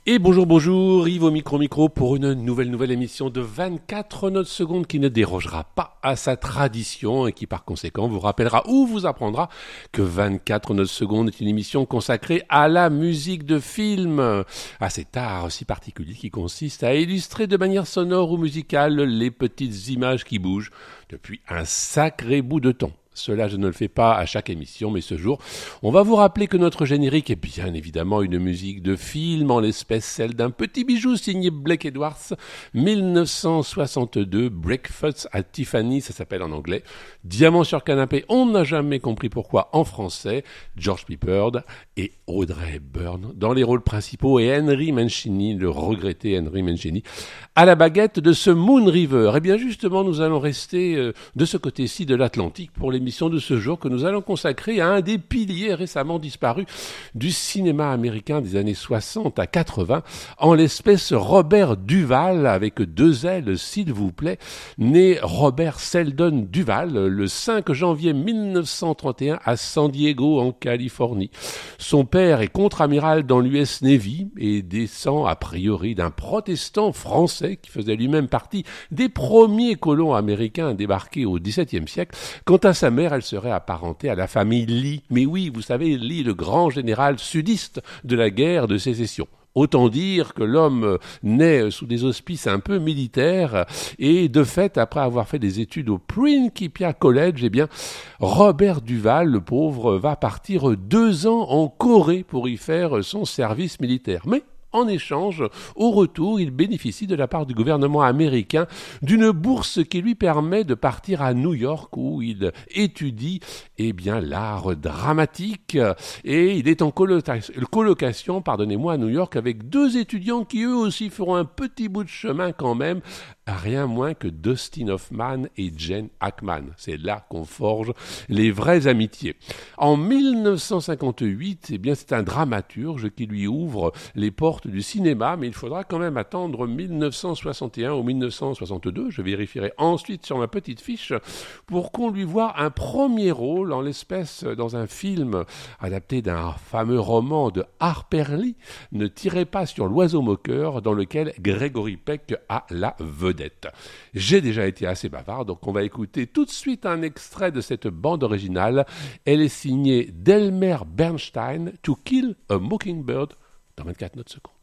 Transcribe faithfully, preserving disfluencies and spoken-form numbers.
Et bonjour, bonjour, Yves au micro-micro pour une nouvelle nouvelle émission de vingt-quatre notes secondes qui ne dérogera pas à sa tradition et qui par conséquent vous rappellera ou vous apprendra que vingt-quatre notes secondes est une émission consacrée à la musique de film, à cet art si particulier qui consiste à illustrer de manière sonore ou musicale les petites images qui bougent depuis un sacré bout de temps. Cela, je ne le fais pas à chaque émission, mais ce jour, on va vous rappeler que notre générique est bien évidemment une musique de film, en l'espèce celle d'un petit bijou signé Blake Edwards, dix-neuf cent soixante-deux, Breakfast at Tiffany, ça s'appelle en anglais, Diamant sur canapé, on n'a jamais compris pourquoi en français, George Peppard et Audrey Hepburn dans les rôles principaux et Henry Mancini, le regretté Henry Mancini, à la baguette de ce Moon River. Et bien justement, nous allons rester euh, de ce côté-ci de l'Atlantique pour l'émission de ce jour que nous allons consacrer à un des piliers récemment disparus du cinéma américain des années soixante à quatre-vingts, en l'espèce Robert Duvall, avec deux L s'il vous plaît, né Robert Seldon Duvall le cinq janvier mille neuf cent trente et un à San Diego en Californie. Son père est contre-amiral dans l'U S Navy et descend a priori d'un protestant français qui faisait lui-même partie des premiers colons américains débarqués au dix-septième siècle. Quant à sa mère, elle serait apparentée à la famille Lee. Mais oui, vous savez, Lee, le grand général sudiste de la guerre de sécession. Autant dire que l'homme naît sous des auspices un peu militaires et de fait, après avoir fait des études au Principia College, eh bien, Robert Duvall, le pauvre, va partir deux ans en Corée pour y faire son service militaire. Mais en échange, au retour, il bénéficie de la part du gouvernement américain d'une bourse qui lui permet de partir à New York où il étudie eh bien, l'art dramatique et il est en colocation, colocation pardonnez-moi, à New York avec deux étudiants qui eux aussi feront un petit bout de chemin quand même, rien moins que Dustin Hoffman et Gene Hackman. C'est là qu'on forge les vraies amitiés. En mille neuf cent cinquante-huit, eh bien, c'est un dramaturge qui lui ouvre les portes du cinéma, mais il faudra quand même attendre mille neuf cent soixante et un ou mille neuf cent soixante-deux, je vérifierai ensuite sur ma petite fiche, pour qu'on lui voie un premier rôle en l'espèce dans un film adapté d'un fameux roman de Harper Lee, Ne tirez pas sur l'oiseau moqueur, dans lequel Gregory Peck a la vedette. J'ai déjà été assez bavard, donc on va écouter tout de suite un extrait de cette bande originale. Elle est signée d'Elmer Bernstein, To Kill a Mockingbird, dans vingt-quatre notes secondes.